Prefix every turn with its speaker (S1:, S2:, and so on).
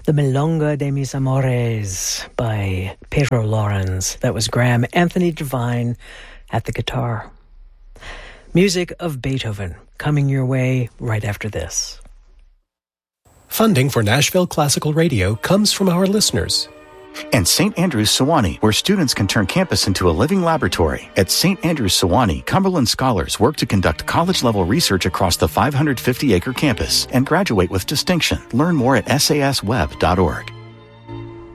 S1: The Milonga de Mis Amores by Pedro Lawrence. That was Graham Anthony Devine at the guitar. Music of Beethoven coming your way right after this.
S2: Funding for Nashville Classical Radio comes from our listeners.
S3: And St. Andrews Sewanee, where students can turn campus into a living laboratory. At St. Andrews Sewanee, Cumberland scholars work to conduct college-level research across the 550-acre campus and graduate with distinction. Learn more at sasweb.org.